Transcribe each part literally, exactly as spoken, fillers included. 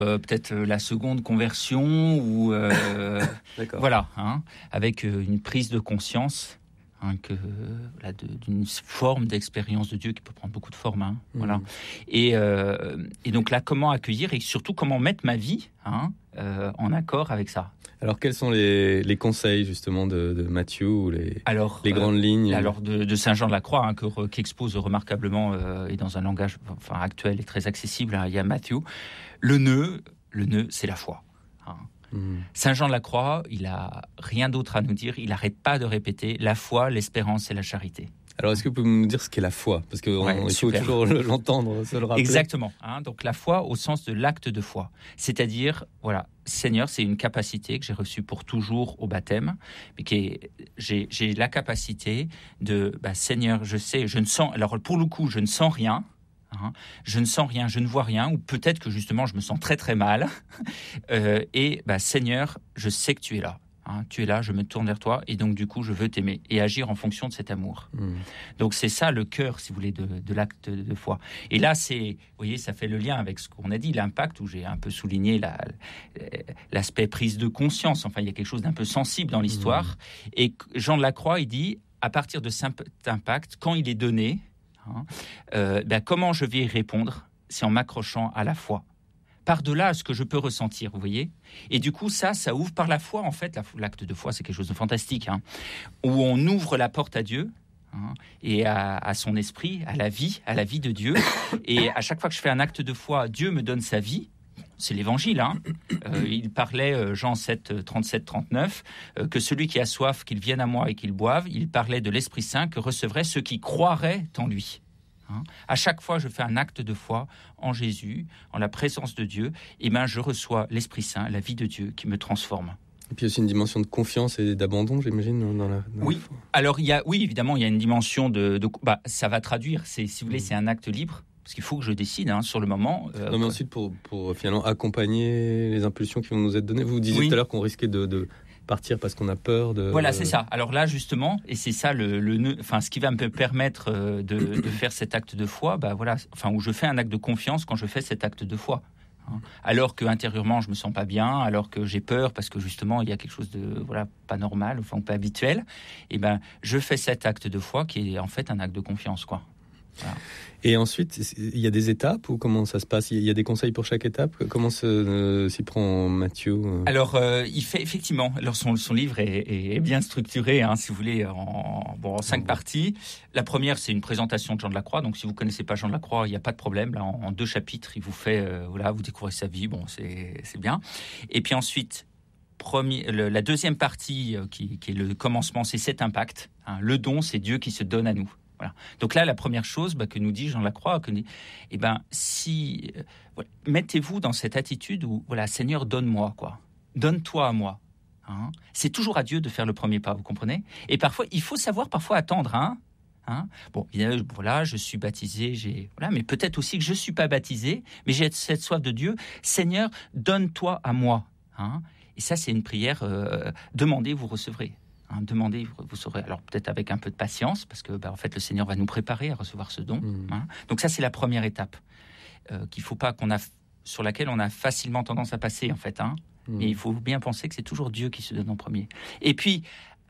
Euh, peut-être la seconde conversion ou euh, voilà, hein, avec une prise de conscience hein, que là, de, d'une forme d'expérience de Dieu qui peut prendre beaucoup de formes, hein, mmh. voilà. Et, euh, et donc là, comment accueillir et surtout comment mettre ma vie hein, euh, en accord avec ça. Alors, quels sont les, les conseils justement de, de Matthieu ou les, alors, les grandes euh, lignes Alors de, de Saint Jean de la Croix, hein, que, qui expose remarquablement euh, et dans un langage enfin, actuel et très accessible. Hein, il y a Matthieu. Le nœud, le nœud, c'est la foi. Hein. Mmh. Saint Jean de la Croix, il a rien d'autre à nous dire. Il n'arrête pas de répéter la foi, l'espérance et la charité. Alors, est-ce que vous pouvez nous dire ce qu'est la foi ? Parce qu'il ouais, faut toujours l'entendre, se le rappeler. Exactement. Hein, donc, la foi au sens de l'acte de foi. C'est-à-dire, voilà, Seigneur, c'est une capacité que j'ai reçue pour toujours au baptême. Mais qui est, j'ai, j'ai la capacité de, bah, Seigneur, je sais, je ne sens... Alors, pour le coup, je ne sens rien. Hein, je ne sens rien, je ne vois rien. Ou peut-être que, justement, je me sens très, très mal. euh, et, bah, Seigneur, je sais que tu es là. Hein, tu es là, je me tourne vers toi et donc du coup je veux t'aimer et agir en fonction de cet amour. Mmh. Donc c'est ça le cœur, si vous voulez, de, de l'acte de foi. Et là, c'est, vous voyez, ça fait le lien avec ce qu'on a dit, l'impact, où j'ai un peu souligné la, l'aspect prise de conscience. Enfin, il y a quelque chose d'un peu sensible dans l'histoire. Mmh. Et Jean de la Croix, il dit, à partir de cet impact, quand il est donné, hein, euh, ben, comment je vais y répondre ? C'est en m'accrochant à la foi. Par-delà ce que je peux ressentir, vous voyez. Et du coup, ça, ça ouvre par la foi, en fait. L'acte de foi, c'est quelque chose de fantastique, hein, où on ouvre la porte à Dieu hein, et à, à son esprit, à la vie, à la vie de Dieu. Et à chaque fois que je fais un acte de foi, Dieu me donne sa vie. C'est l'évangile. Hein. Euh, il parlait, euh, Jean sept, trente-sept, trente-neuf, euh, que celui qui a soif, qu'il vienne à moi et qu'il boive. Il parlait de l'Esprit Saint que recevraient ceux qui croiraient en lui. Hein. À chaque fois, je fais un acte de foi en Jésus, en la présence de Dieu, et ben je reçois l'Esprit Saint, la vie de Dieu qui me transforme. Et puis aussi une dimension de confiance et d'abandon, j'imagine, dans la. Dans oui. La foi. Alors il y a, oui, évidemment, il y a une dimension de, de bah, ça va traduire. C'est, si vous voulez, mmh. c'est un acte libre. Parce qu'il faut que je décide hein, sur le moment. Euh, non, mais ensuite, pour, pour finalement accompagner les impulsions qui vont nous être données. Vous disiez oui. tout à l'heure qu'on risquait de, de partir parce qu'on a peur de... Voilà, c'est ça. Alors là, justement, et c'est ça le, le enfin, ce qui va me permettre de, de faire cet acte de foi, bah, voilà, enfin, où je fais un acte de confiance quand je fais cet acte de foi. Hein. Alors qu'intérieurement, je me sens pas bien, alors que j'ai peur parce que justement, il y a quelque chose de voilà, pas normal, enfin, pas habituel, et ben, je fais cet acte de foi qui est en fait un acte de confiance, quoi. Voilà. Et ensuite, il y a des étapes ou comment ça se passe ? Il y a des conseils pour chaque étape ? Comment se, euh, s'y prend Matthieu ? Alors, euh, il fait effectivement. Alors, son, son livre est, est, est bien structuré, hein, si vous voulez, en, bon, en cinq mmh. parties. La première, c'est une présentation de Jean de la Croix. Donc, si vous connaissez pas Jean de la Croix, il n'y a pas de problème. Là, en, en deux chapitres, il vous fait, euh, voilà, vous découvrez sa vie. Bon, c'est, c'est bien. Et puis ensuite, premier, le, la deuxième partie, euh, qui, qui est le commencement, c'est cet impact. Hein, le don, c'est Dieu qui se donne à nous. Voilà. Donc là, la première chose bah, que nous dit Jean de la Croix, que, eh ben, si, euh, voilà, mettez-vous dans cette attitude où, voilà, Seigneur, donne-moi, quoi. Donne-toi à moi. Hein. C'est toujours à Dieu de faire le premier pas, vous comprenez ? Et parfois, il faut savoir parfois attendre. Hein. Hein. Bon, voilà, je suis baptisé, j'ai, voilà, mais peut-être aussi que je ne suis pas baptisé, mais j'ai cette soif de Dieu. Seigneur, donne-toi à moi. Hein. Et ça, c'est une prière. Euh, demandez, vous recevrez. Hein, demandez, vous saurez. Alors peut-être avec un peu de patience, parce que bah, en fait le Seigneur va nous préparer à recevoir ce don. Mmh. Hein. Donc ça c'est la première étape euh, qu'il faut pas qu'on a, sur laquelle on a facilement tendance à passer en fait. Hein. Mmh. Et il faut bien penser que c'est toujours Dieu qui se donne en premier. Et puis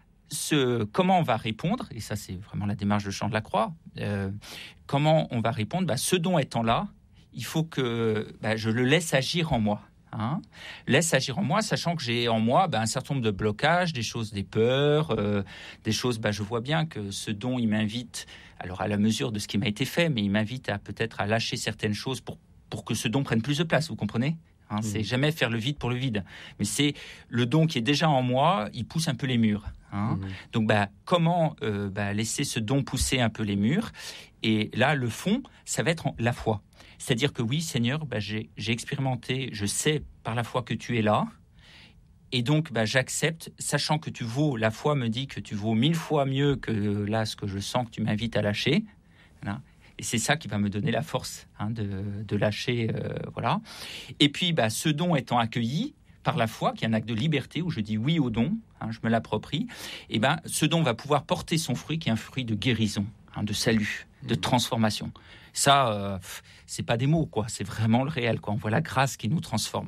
ce, comment on va répondre, et ça c'est vraiment la démarche de Jean de la Croix. Euh, comment on va répondre bah, ce don étant là, il faut que bah, je le laisse agir en moi. Hein, laisse agir en moi, sachant que j'ai en moi ben, un certain nombre de blocages, des choses, des peurs, euh, des choses, ben, je vois bien que ce don, il m'invite, alors à la mesure de ce qui m'a été fait, mais il m'invite à peut-être à lâcher certaines choses pour, pour que ce don prenne plus de place, vous comprenez ? Hein, mmh. C'est jamais faire le vide pour le vide, mais c'est le don qui est déjà en moi, il pousse un peu les murs. Hein. Mmh. Donc ben, comment euh, ben, laisser ce don pousser un peu les murs ? Et là, le fond, ça va être en, la foi. C'est-à-dire que oui, Seigneur, bah, j'ai, j'ai expérimenté, je sais par la foi que tu es là, et donc bah, j'accepte, sachant que tu vaux, la foi me dit que tu vaux mille fois mieux que là, ce que je sens que tu m'invites à lâcher. Voilà. Et c'est ça qui va me donner la force hein, de, de lâcher. Euh, voilà. Et puis, bah, ce don étant accueilli par la foi, qui est un acte de liberté, où je dis oui au don, hein, je me l'approprie, et ben, ce don va pouvoir porter son fruit, qui est un fruit de guérison, hein, de salut, de transformation. Ça, euh, c'est pas des mots, quoi. C'est vraiment le réel, quoi. On voit la grâce qui nous transforme.